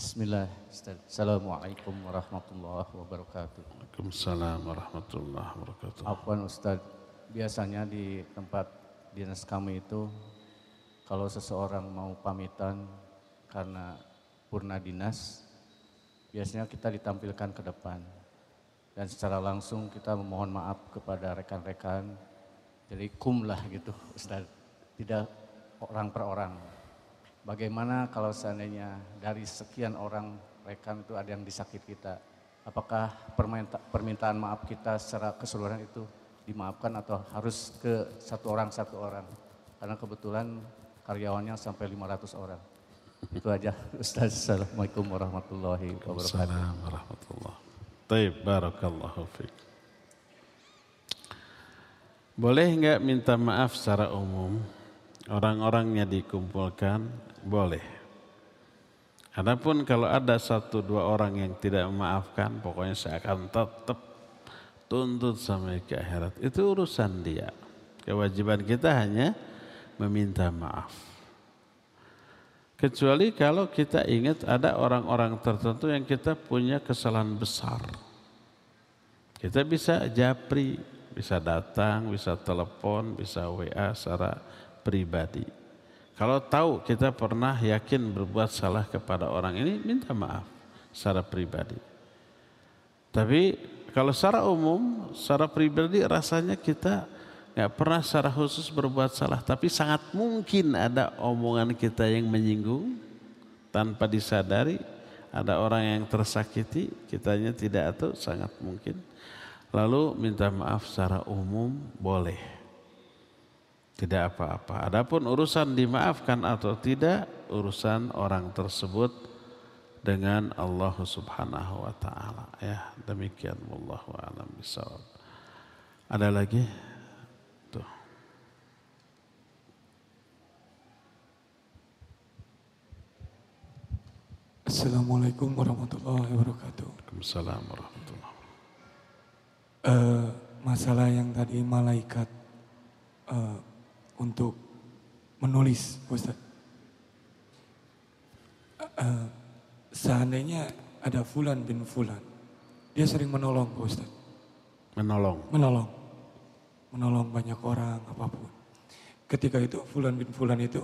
Bismillah, Ustaz. Assalamualaikum warahmatullahi wabarakatuh. Waalaikumsalam warahmatullahi wabarakatuh. Afwan Ustaz, biasanya di tempat dinas kami itu kalau seseorang mau pamitan karena purna dinas, biasanya kita ditampilkan ke depan. Dan secara langsung kita memohon maaf kepada rekan-rekan, jadi kumlah gitu Ustaz, tidak orang per orang. Bagaimana kalau seandainya dari sekian orang rekan itu ada yang disakiti kita, apakah permintaan maaf kita secara keseluruhan itu dimaafkan atau harus ke satu orang? Karena kebetulan karyawannya sampai 500 orang. Itu aja Ustaz. Assalamualaikum warahmatullahi wabarakatuh. Assalamualaikum warahmatullahi wabarakatuh. Taib, barakallahu fiik. Boleh enggak minta maaf secara umum? Orang-orangnya dikumpulkan, boleh. Adapun kalau ada 1-2 orang yang tidak memaafkan, pokoknya saya akan tetap tuntut sampai ke akhirat. Itu urusan dia. Kewajiban kita hanya meminta maaf. Kecuali kalau kita ingat ada orang-orang tertentu yang kita punya kesalahan besar. Kita bisa japri, bisa datang, bisa telepon, bisa WA secara pribadi. Kalau tahu kita pernah yakin berbuat salah kepada orang ini, minta maaf secara pribadi. Tapi kalau secara umum, secara pribadi rasanya kita nggak pernah secara khusus berbuat salah, tapi sangat mungkin ada omongan kita yang menyinggung tanpa disadari, ada orang yang tersakiti, kitanya tidak tahu, sangat mungkin. Lalu minta maaf secara umum boleh. Tidak apa-apa. Adapun urusan dimaafkan atau tidak, urusan orang tersebut dengan Allah Subhanahu wa taala. Ya, demikian wallahu a'lam bishawab. Ada lagi? Tuh. Assalamualaikum warahmatullahi wabarakatuh. Waalaikumsalam warahmatullahi Masalah yang tadi malaikat untuk menulis, Ustaz. Seandainya ada Fulan bin Fulan, dia sering menolong, Ustaz. Menolong Banyak orang, apapun. Ketika itu Fulan bin Fulan itu,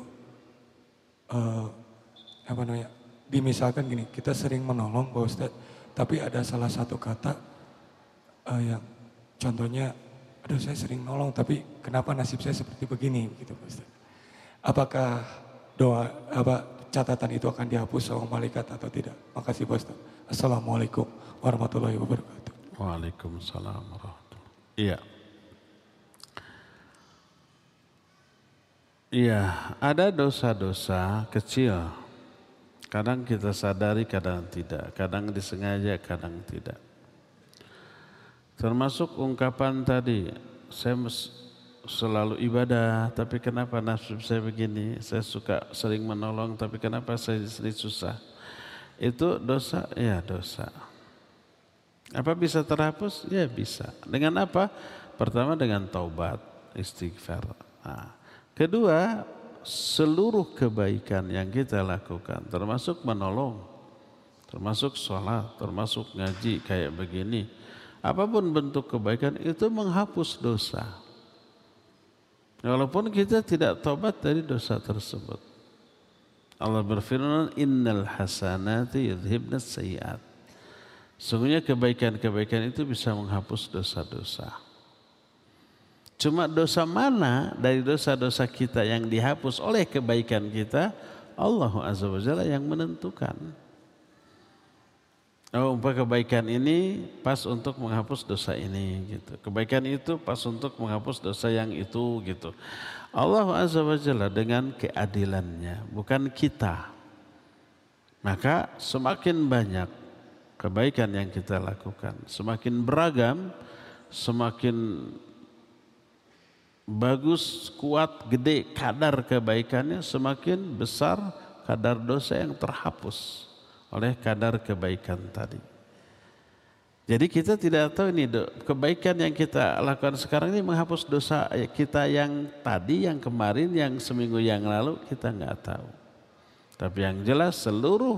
dimisalkan gini, kita sering menolong, Pak Ustaz, tapi ada salah satu kata yang contohnya, aduh saya sering nolong tapi kenapa nasib saya seperti begini gitu Pak Ustaz. Apakah catatan itu akan dihapus sama malaikat atau tidak? Makasih Pak Ustaz. Assalamualaikum warahmatullahi wabarakatuh. Waalaikumsalam warahmatullahi. Iya, ada dosa-dosa kecil. Kadang kita sadari, kadang tidak. Kadang disengaja, kadang tidak. Termasuk ungkapan tadi, saya selalu ibadah, tapi kenapa nasib saya begini? Saya suka sering menolong, tapi kenapa saya sering susah? Itu dosa, ya dosa. Apa bisa terhapus? Ya bisa. Dengan apa? Pertama dengan taubat, istighfar. Nah, kedua, seluruh kebaikan yang kita lakukan, termasuk menolong, termasuk sholat, termasuk ngaji kayak begini. Apapun bentuk kebaikan itu menghapus dosa. Walaupun kita tidak tobat dari dosa tersebut. Allah berfirman, innal hasanati yudhibnas sayyi'at. Sungguhnya kebaikan-kebaikan itu bisa menghapus dosa-dosa. Cuma dosa mana dari dosa-dosa kita yang dihapus oleh kebaikan kita, Allah Azza wa Jalla yang menentukan. Kebaikan ini pas untuk menghapus dosa ini gitu. Kebaikan itu pas untuk menghapus dosa yang itu gitu. Allah Azza wa Jalla dengan keadilannya, bukan kita. Maka semakin banyak kebaikan yang kita lakukan, semakin beragam, semakin bagus, kuat, gede kadar kebaikannya, semakin besar kadar dosa yang terhapus oleh kadar kebaikan tadi. Jadi kita tidak tahu ini kebaikan yang kita lakukan sekarang ini menghapus dosa kita yang tadi, yang kemarin, yang seminggu yang lalu, kita nggak tahu. Tapi yang jelas seluruh